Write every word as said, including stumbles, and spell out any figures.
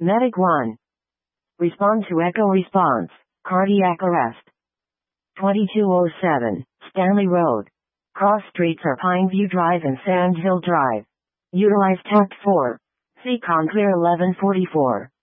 Medic one. Respond to echo response. Cardiac arrest. twenty-two oh seven, Stanley Road. Cross streets are Pineview Drive and Sand Hill Drive. Utilize tact four. Seacon clear eleven forty-four.